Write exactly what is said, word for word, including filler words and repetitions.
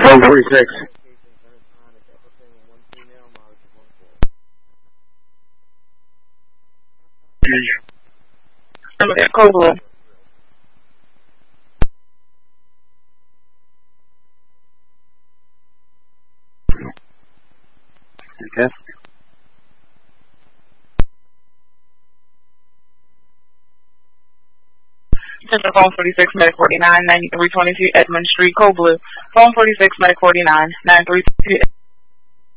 Phone forty-six. Code Blue. Okay. Central phone forty-six, Medic forty-nine, ninety-three twenty-two Edmund Street, Code Blue. Phone forty-six, Medic forty-nine, nine three two